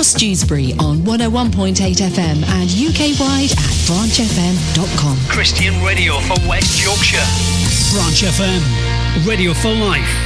North Dewsbury on 101.8 FM and UK-wide at branchfm.com. Christian radio for West Yorkshire. Branch FM, radio for life.